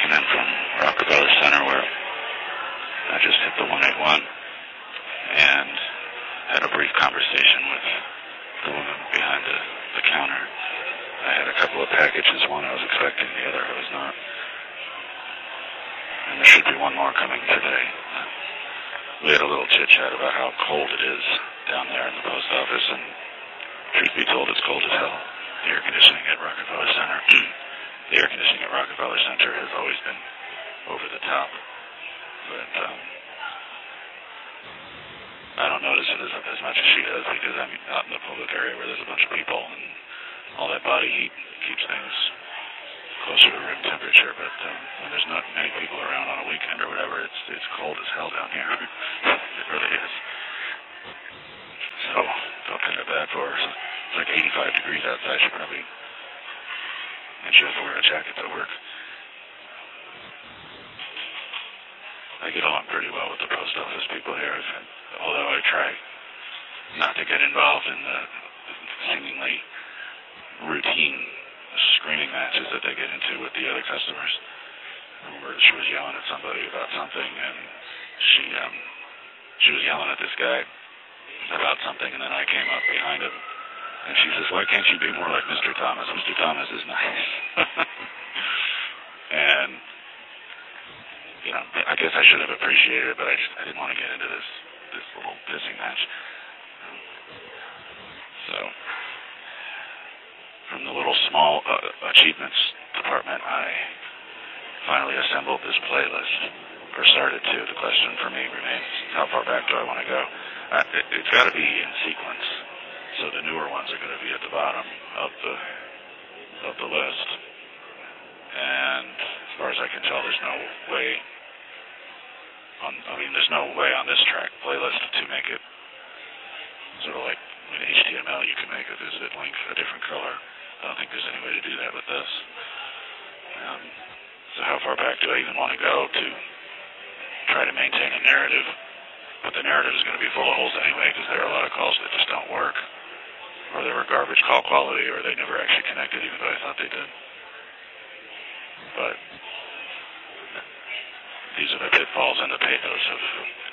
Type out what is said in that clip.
And then from Rockefeller Center, where I just hit the 181 and had a brief conversation with the woman behind the counter. I had a couple of packages, one I was expecting, the other I was not. And there should be one more coming today. We had a little chit-chat about how cold it is down there in the post office, and truth be told, it's cold as hell. The air conditioning at Rockefeller Center, has always been over the top. But I don't notice it as much as she does, because I'm out in the public area where there's a bunch of people, and all that body heat keeps things closer to room temperature. But when there's not many people around on a weekend or whatever, it's cold as hell down here. It really is. So felt kind of bad for her. It's like 85 degrees outside. She probably, and she has to wear a jacket to work. I get along pretty well with the post office people here, although I try not to get involved in the seemingly routine screaming matches that they get into with the other customers. Where she was yelling at somebody about something, and she was yelling at this guy about something, and then I came up behind him, and she says, "Why can't you be more like Mr. Thomas? Mr. Thomas is nice." And I guess I should have appreciated it, but I didn't want to get into this little pissing match. So, from the little small achievements department, I finally assembled this playlist, or started to. The question for me remains, how far back do I want to go? It's got to be in sequence, so the newer ones are going to be at the bottom of the list. And as far as I can tell, there's no way on this track playlist to make it sort of like in HTML. You can make a visit link a different color. I don't think there's any way to do that with this. So how far back do I even want to go to try to maintain a narrative? But the narrative is going to be full of holes anyway, because there are a lot of calls that just don't work, or they were garbage call quality, or they never actually connected even though I thought they did. But these are the pitfalls and the pathos of